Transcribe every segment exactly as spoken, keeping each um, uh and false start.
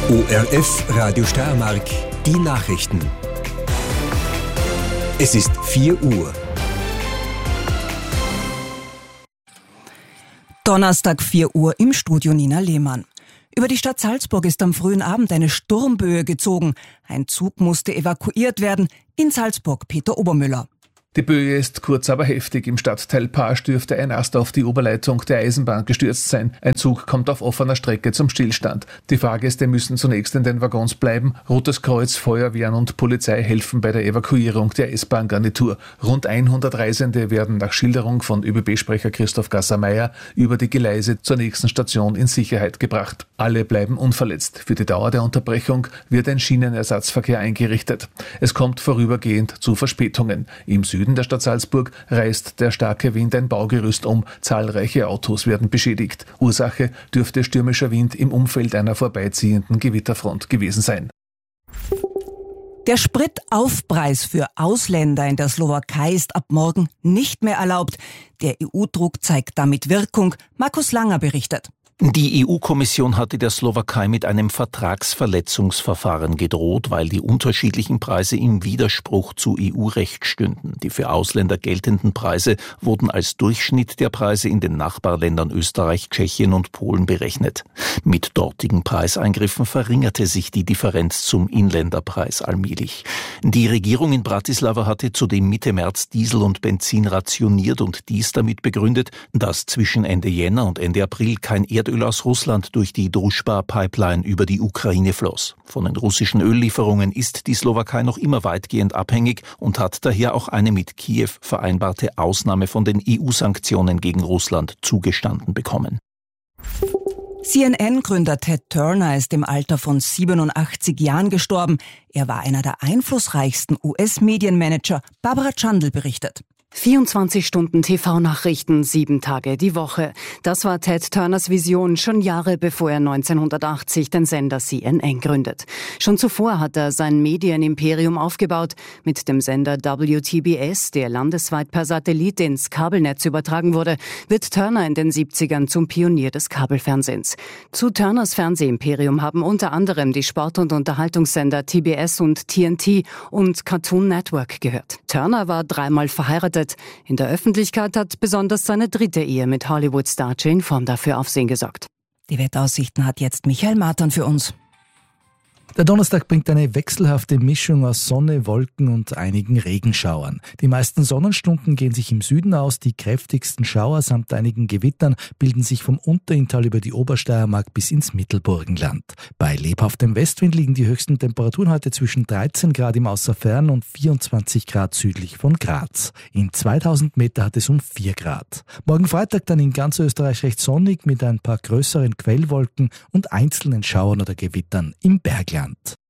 O R F Radio Steiermark, die Nachrichten. Es ist vier Uhr. Donnerstag vier Uhr im Studio Nina Lehmann. Über die Stadt Salzburg ist am frühen Abend eine Sturmböe gezogen. Ein Zug musste evakuiert werden. In Salzburg Peter Obermüller. Die Böe ist kurz, aber heftig. Im Stadtteil Paasch dürfte ein Ast auf die Oberleitung der Eisenbahn gestürzt sein. Ein Zug kommt auf offener Strecke zum Stillstand. Die Fahrgäste müssen zunächst in den Waggons bleiben. Rotes Kreuz, Feuerwehren und Polizei helfen bei der Evakuierung der S-Bahn-Garnitur. Rund hundert Reisende werden nach Schilderung von Ö B B-Sprecher Christoph Gasser-Meyer über die Gleise zur nächsten Station in Sicherheit gebracht. Alle bleiben unverletzt. Für die Dauer der Unterbrechung wird ein Schienenersatzverkehr eingerichtet. Es kommt vorübergehend zu Verspätungen. Im Süden der Stadt Salzburg reißt der starke Wind ein Baugerüst um. Zahlreiche Autos werden beschädigt. Ursache dürfte stürmischer Wind im Umfeld einer vorbeiziehenden Gewitterfront gewesen sein. Der Spritaufpreis für Ausländer in der Slowakei ist ab morgen nicht mehr erlaubt. Der E U-Druck zeigt damit Wirkung. Markus Langer berichtet. Die E U-Kommission hatte der Slowakei mit einem Vertragsverletzungsverfahren gedroht, weil die unterschiedlichen Preise im Widerspruch zu E U-Recht stünden. Die für Ausländer geltenden Preise wurden als Durchschnitt der Preise in den Nachbarländern Österreich, Tschechien und Polen berechnet. Mit dortigen Preiseingriffen verringerte sich die Differenz zum Inländerpreis allmählich. Die Regierung in Bratislava hatte zudem Mitte März Diesel und Benzin rationiert und dies damit begründet, dass zwischen Ende Jänner und Ende April kein Erdöl aus Russland durch die Družba-Pipeline über die Ukraine floss. Von den russischen Öllieferungen ist die Slowakei noch immer weitgehend abhängig und hat daher auch eine mit Kiew vereinbarte Ausnahme von den E U-Sanktionen gegen Russland zugestanden bekommen. C N N-Gründer Ted Turner ist im Alter von siebenundachtzig Jahren gestorben. Er war einer der einflussreichsten U S-Medienmanager. Barbara Chandl berichtet. vierundzwanzig Stunden T V-Nachrichten, sieben Tage die Woche. Das war Ted Turners Vision schon Jahre bevor er neunzehnhundertachtzig den Sender C N N gründet. Schon zuvor hat er sein Medienimperium aufgebaut. Mit dem Sender W T B S, der landesweit per Satellit ins Kabelnetz übertragen wurde, wird Turner in den siebzigern zum Pionier des Kabelfernsehens. Zu Turners Fernsehimperium haben unter anderem die Sport- und Unterhaltungssender T B S und T N T und Cartoon Network gehört. Turner war dreimal verheiratet. In der Öffentlichkeit hat besonders seine dritte Ehe mit Hollywood-Star Jane Fonda für Aufsehen gesorgt. Die Wetteraussichten hat jetzt Michael Martin für uns. Der Donnerstag bringt eine wechselhafte Mischung aus Sonne, Wolken und einigen Regenschauern. Die meisten Sonnenstunden gehen sich im Süden aus, die kräftigsten Schauer samt einigen Gewittern bilden sich vom Unterinntal über die Obersteiermark bis ins Mittelburgenland. Bei lebhaftem Westwind liegen die höchsten Temperaturen heute zwischen dreizehn Grad im Außerfern und vierundzwanzig Grad südlich von Graz. In zweitausend Meter hat es um vier Grad. Morgen Freitag dann in ganz Österreich recht sonnig mit ein paar größeren Quellwolken und einzelnen Schauern oder Gewittern im Bergland.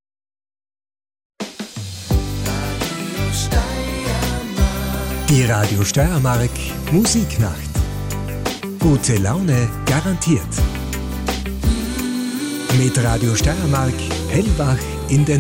Die Radio Steiermark Musiknacht. Gute Laune garantiert. Mit Radio Steiermark hellwach in den